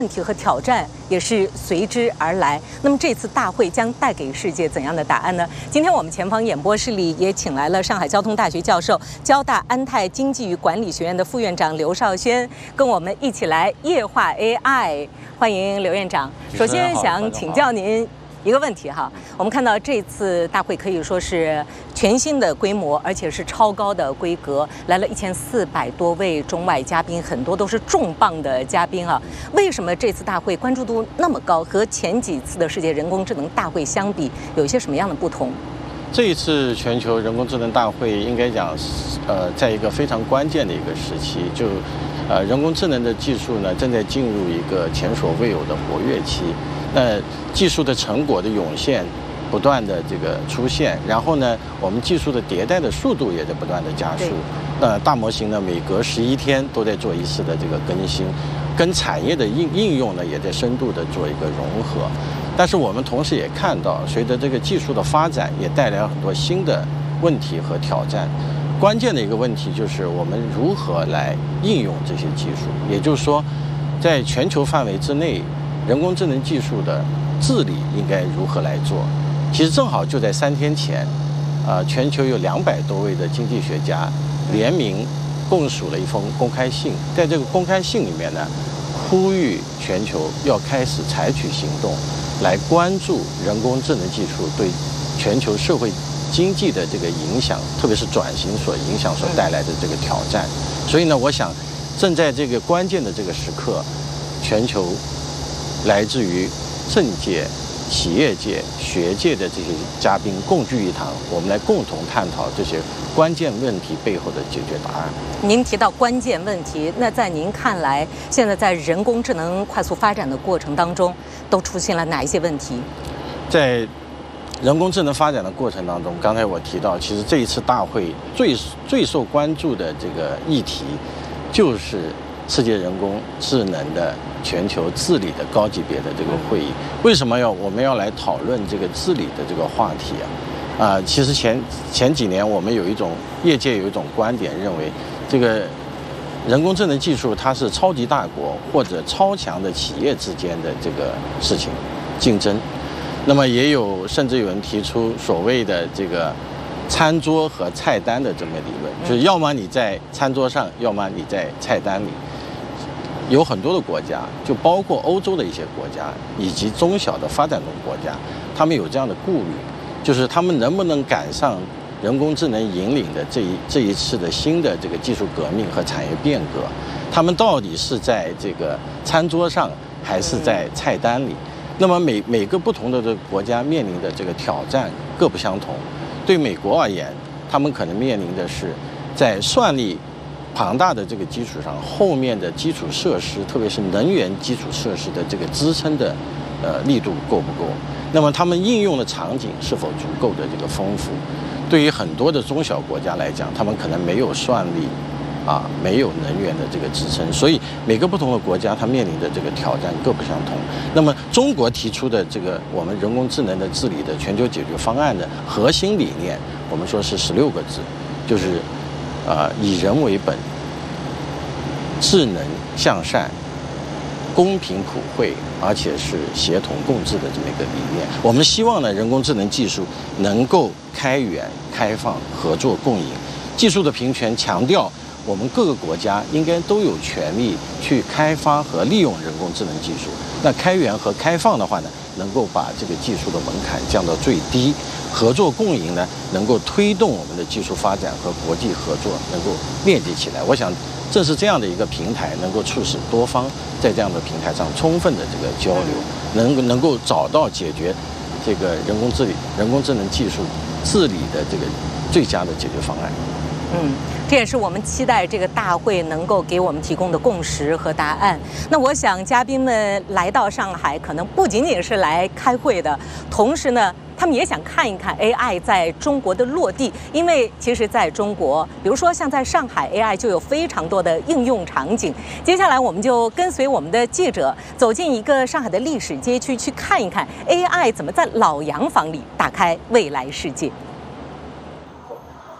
问题和挑战也是随之而来。那么这次大会将带给世界怎样的答案呢？今天我们前方演播室里也请来了上海交通大学教授、交大安泰经济与管理学院的副院长刘绍轩，跟我们一起来夜话 AI。欢迎刘院长。首先想请教您一个问题哈，我们看到这次大会可以说是全新的规模，而且是超高的规格，来了1400多位中外嘉宾，很多都是重磅的嘉宾啊。为什么这次大会关注度那么高？和前几次的世界人工智能大会相比，有一些什么样的不同？ 这一次全球人工智能大会应该讲，在一个非常关键的一个时期，人工智能的技术呢正在进入一个前所未有的活跃期。那技术的成果的涌现，不断的这个出现，然后呢，我们技术的迭代的速度也在不断的加速。大模型呢，每隔11天都在做一次的这个更新，跟产业的应用呢，也在深度的做一个融合。但是我们同时也看到，随着这个技术的发展，也带来了很多新的问题和挑战。关键的一个问题就是我们如何来应用这些技术，也就是说，在全球范围之内，人工智能技术的治理应该如何来做？其实正好就在3天前，全球有200多位的经济学家联名共署了一封公开信，在这个公开信里面呢，呼吁全球要开始采取行动，来关注人工智能技术对全球社会经济的这个影响，特别是转型所影响所带来的这个挑战。所以呢，我想正在这个关键的这个时刻，全球来自于政界、企业界、学界的这些嘉宾共聚一堂，我们来共同探讨这些关键问题背后的解决答案。 您提到关键问题，那在您看来，现在在人工智能快速发展的过程当中，都出现了哪一些问题？ 在人工智能发展的过程当中，刚才我提到，其实这一次大会最受关注的这个议题，就是世界人工智能的全球治理的高级别的这个会议。为什么我们要来讨论这个治理的这个话题啊？其实前几年我们业界有一种观点，认为这个人工智能技术它是超级大国或者超强的企业之间的这个事情竞争。那么甚至有人提出所谓的这个餐桌和菜单的这么理论，就是要么你在餐桌上，要么你在菜单里。有很多的国家，就包括欧洲的一些国家以及中小的发展中国家，他们有这样的顾虑，就是他们能不能赶上人工智能引领的这一次的新的这个技术革命和产业变革，他们到底是在这个餐桌上还是在菜单里？那么每个不同的这个国家面临的这个挑战各不相同。对美国而言，他们可能面临的是在算力庞大的这个基础上，后面的基础设施，特别是能源基础设施的这个支撑的力度够不够？那么他们应用的场景是否足够的这个丰富？对于很多的中小国家来讲，他们可能没有算力没有能源的这个支撑，所以每个不同的国家它面临的这个挑战各不相同。那么中国提出的这个我们人工智能的治理的全球解决方案的核心理念，我们说是16个字，就是以人为本，智能向善，公平普惠，而且是协同共治的这么一个理念。我们希望呢，人工智能技术能够开源、开放、合作共赢，技术的平权强调我们各个国家应该都有权利去开发和利用人工智能技术。那开源和开放的话呢，能够把这个技术的门槛降到最低；合作共赢呢，能够推动我们的技术发展和国际合作能够链接起来。我想，正是这样的一个平台，能够促使多方在这样的平台上充分的这个交流，能够找到解决这个人工智能技术治理的这个最佳的解决方案。 这也是我们期待这个大会能够给我们提供的共识和答案。那我想嘉宾们来到上海，可能不仅仅是来开会的，同时呢，他们也想看一看 AI 在中国的落地。因为其实在中国，比如说像在上海 AI 就有非常多的应用场景。接下来我们就跟随我们的记者走进一个上海的历史街区，去看一看 AI 怎么在老洋房里打开未来世界。 我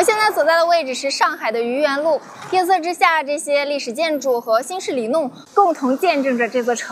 我现在所在的位置是上海的愚园路，夜色之下，这些历史建筑和新式里弄共同见证着这座城